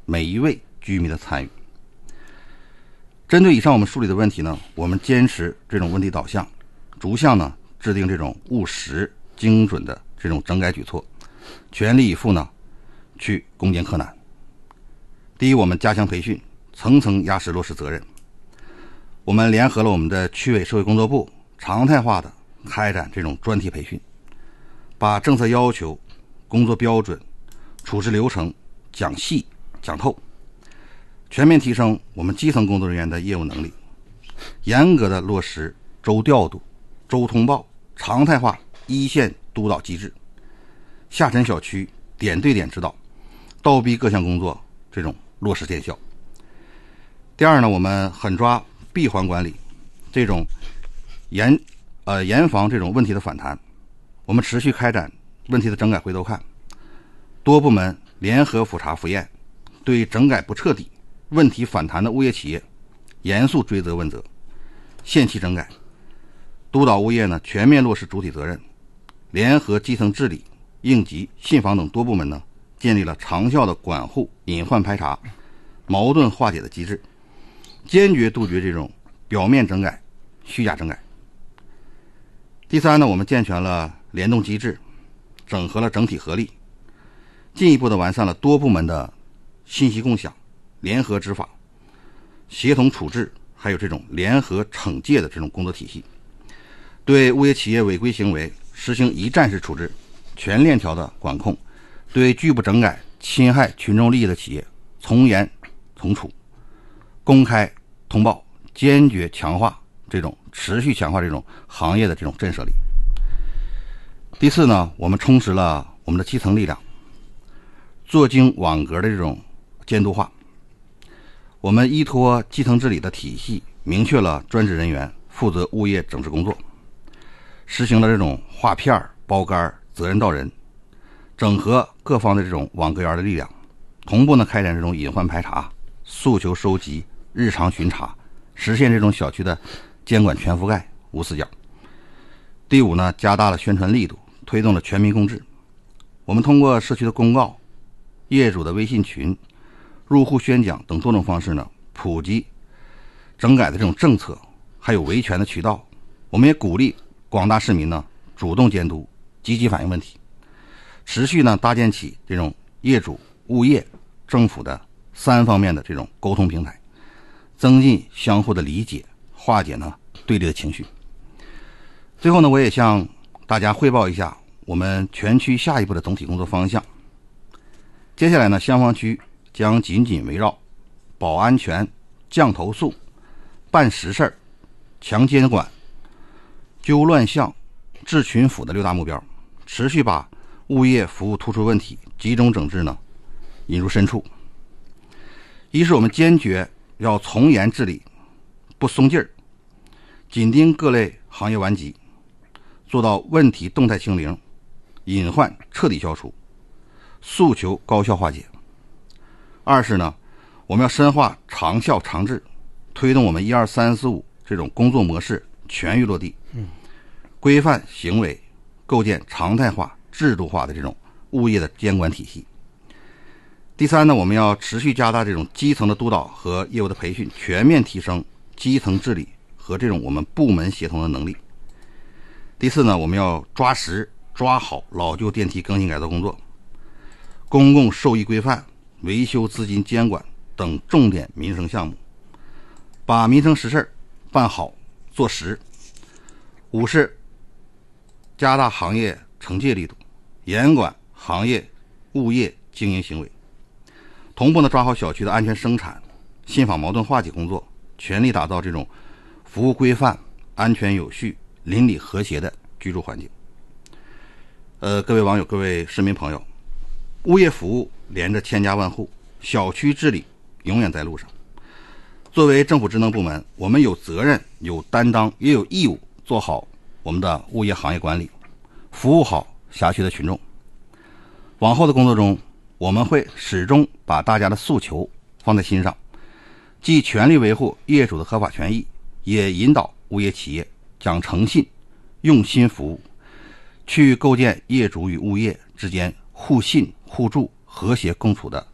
每一位居民的参与。针对以上我们梳理的问题呢，我们坚持这种问题导向，逐项呢制定这种务实精准的这种整改举措，全力以赴呢去攻坚克难。第一，我们加强培训，层层压实落实责任。我们联合了我们的区委社会工作部，常态化的开展这种专题培训，把政策要求、工作标准、处置流程讲细讲透，全面提升我们基层工作人员的业务能力，严格的落实周调度、周通报、常态化一线督导机制，下沉小区点对点指导，倒逼各项工作这种落实见效。第二呢，我们狠抓闭环管理，这种严防这种问题的反弹。我们持续开展问题的整改回头看，多部门联合复查复验，对整改不彻底、问题反弹的物业企业严肃追责问责，限期整改，督导物业呢全面落实主体责任，联合基层治理、应急、信访等多部门呢，建立了长效的管护、隐患排查、矛盾化解的机制，坚决杜绝这种表面整改、虚假整改。第三呢，我们健全了联动机制，整合了整体合力，进一步的完善了多部门的信息共享、联合执法、协同处置，还有这种联合惩戒的这种工作体系，对物业企业违规行为实行一站式处置，全链条的管控，对拒不整改、侵害群众利益的企业从严从处，公开通报，坚决强化持续强化这种行业的这种震慑力。第四呢，我们充实了我们的基层力量，做精网格的这种监督化。我们依托基层治理的体系，明确了专职人员负责物业整治工作，实行了这种划片包干责任到人，整合各方的这种网格员的力量，同步呢开展这种隐患排查、诉求收集、日常巡查，实现这种小区的监管全覆盖、无死角。第五呢，加大了宣传力度，推动了全民共治。我们通过社区的公告、业主的微信群、入户宣讲等多种方式呢，普及整改的这种政策，还有维权的渠道。我们也鼓励广大市民呢主动监督、积极反映问题，持续呢搭建起这种业主、物业、政府的三方面的这种沟通平台，增进相互的理解，化解呢对立的情绪。最后呢，我也向大家汇报一下我们全区下一步的总体工作方向。接下来呢，香坊区将紧紧围绕保安全、降投诉、办实事、强监管、纠乱象、治群辅的6大目标，持续把物业服务突出问题集中整治呢引入深处。一是我们坚决要从严治理，不松劲儿，紧盯各类行业顽疾，做到问题动态清零，隐患彻底消除，诉求高效化解。二是呢，我们要深化长效长治，推动我们1、2、3、4、5这种工作模式全域落地，规范行为，构建常态化、制度化的这种物业的监管体系。第三呢，我们要持续加大这种基层的督导和业务的培训，全面提升基层治理和这种我们部门协同的能力。第四呢，我们要抓实抓好老旧电梯更新改造工作，公共受益规范、维修资金监管等重点民生项目，把民生实事办好做实。五是加大行业惩戒力度，严管行业物业经营行为，同步呢抓好小区的安全生产、信访矛盾化解工作，全力打造这种服务规范、安全有序、邻里和谐的居住环境。各位网友、各位市民朋友，物业服务连着千家万户，小区治理永远在路上。作为政府职能部门，我们有责任、有担当，也有义务做好我们的物业行业管理，服务好辖区的群众。往后的工作中，我们会始终把大家的诉求放在心上，既全力维护业主的合法权益，也引导物业企业讲诚信、用心服务，去构建业主与物业之间互信互助、和谐共处的